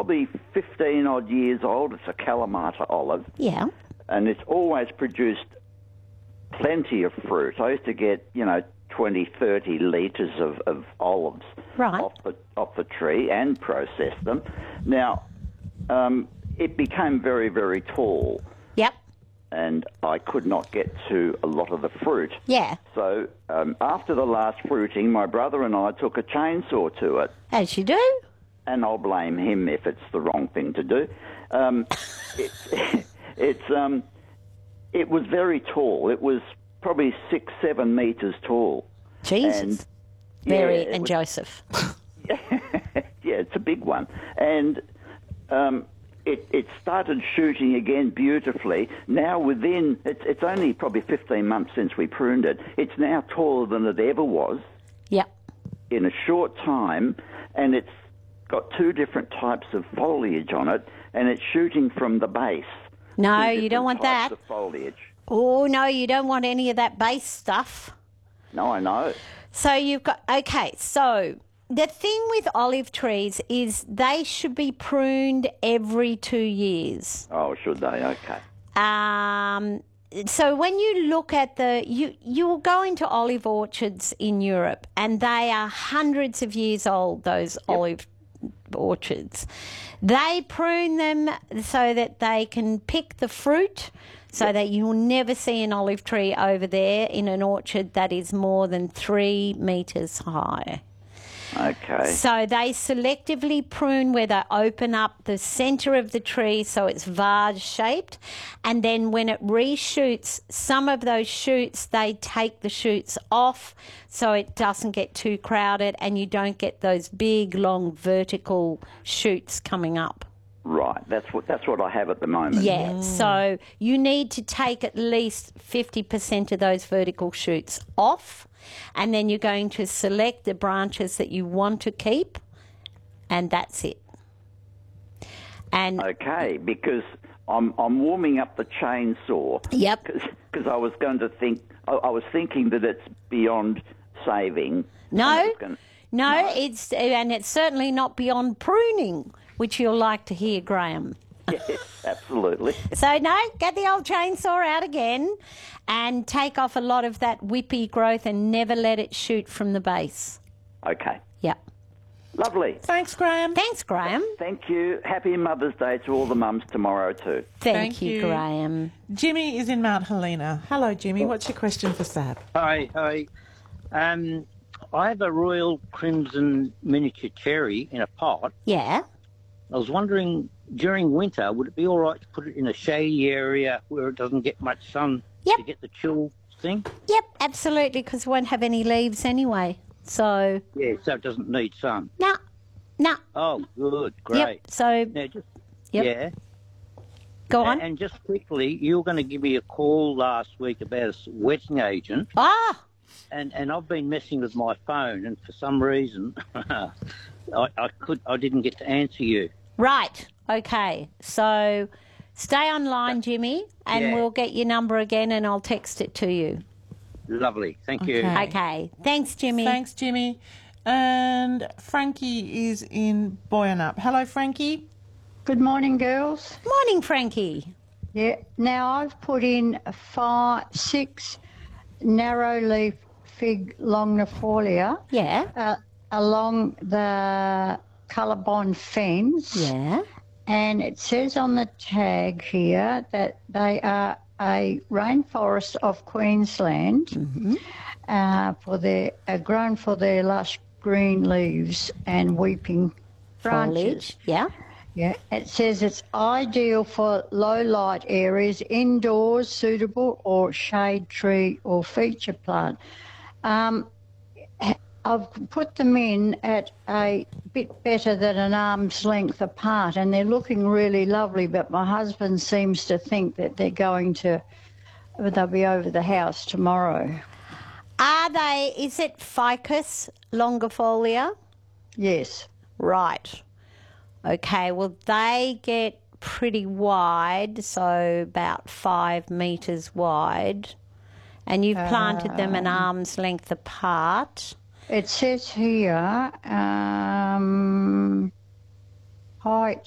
probably 15 odd years old. It's a Kalamata olive. Yeah. And it's always produced plenty of fruit. I used to get, 20, 30 litres of olives Right. off the tree and process them. Now, it became very, very tall. Yep. And I could not get to a lot of the fruit. Yeah. So after the last fruiting, my brother and I took a chainsaw to it. As you do. And I'll blame him if it's the wrong thing to do. It was very tall. It was probably 6-7 metres tall. Jesus. Mary and Joseph. Yeah, it's a big one. And it started shooting again beautifully. Now it's only probably 15 months since we pruned it. It's now taller than it ever was. Yep. In a short time, and it's got 2 different types of foliage on it, and it's shooting from the base. No, you don't want that. Of foliage. Oh, no, you don't want any of that base stuff. No, I know. So you've got, okay, so the thing with olive trees is they should be pruned every 2 years. Oh, should they? Okay. So when you look at you will go into olive orchards in Europe, and they are hundreds of years old, those olive orchards. They prune them so that they can pick the fruit, so that you will never see an olive tree over there in an orchard that is more than 3 metres high. Okay. So they selectively prune where they open up the centre of the tree so it's vase-shaped, and then when it reshoots, some of those shoots, they take the shoots off so it doesn't get too crowded and you don't get those big, long, vertical shoots coming up. Right, that's what I have at the moment. Yeah, so you need to take at least 50% of those vertical shoots off, and then you're going to select the branches that you want to keep, and that's it. And okay, because I'm warming up the chainsaw. Yep. Because I was going to think, I was thinking that it's beyond saving. No, it's certainly not beyond pruning, which you'll like to hear, Graham. Yeah, absolutely. So, no, get the old chainsaw out again and take off a lot of that whippy growth and never let it shoot from the base. Okay. Yeah. Lovely. Thanks, Graham. Thanks, Graham. Thank you. Happy Mother's Day to all the mums tomorrow too. Thank you, Graham. Jimmy is in Mount Helena. Hello, Jimmy. What's your question for Sab? Hi. I have a Royal Crimson miniature cherry in a pot. Yeah. I was wondering, during winter, would it be all right to put it in a shady area where it doesn't get much sun to get the chill thing? Yep, absolutely, because it won't have any leaves anyway. So... Yeah, so it doesn't need sun? No. Oh, good, great. Yep, so... Now, just, Yep. Yeah. Go on. And just quickly, you were going to give me a call last week about a wetting agent. Ah! And I've been messing with my phone, and for some reason, I didn't get to answer you. Right. Okay. So stay online, Jimmy, and we'll get your number again and I'll text it to you. Lovely. Thank you. Okay. Thanks, Jimmy. Thanks, Jimmy. And Frankie is in Boyanup. Hello, Frankie. Good morning, girls. Morning, Frankie. Yeah. Now, I've put in 6 narrow-leaf fig longnifolia along the Colorbond fence. Yeah. And it says on the tag here that they are a rainforest of Queensland, grown for their lush green leaves and weeping branches. Foliage. Yeah. Yeah, it says it's ideal for low light areas, indoors, suitable, or shade tree or feature plant. I've put them in at a bit better than an arm's length apart, and they're looking really lovely, but my husband seems to think that they'll be over the house tomorrow. Is it Ficus longifolia? Yes. Right. Okay, well, they get pretty wide, so about 5 metres wide, and you've planted them an arm's length apart. It says here height